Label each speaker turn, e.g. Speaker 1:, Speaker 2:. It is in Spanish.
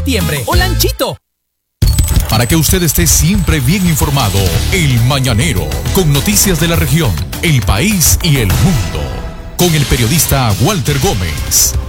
Speaker 1: septiembre o Lanchito.
Speaker 2: Para que usted esté siempre bien informado, El Mañanero, con noticias de la región, el país y el mundo. Con el periodista Walter Gómez.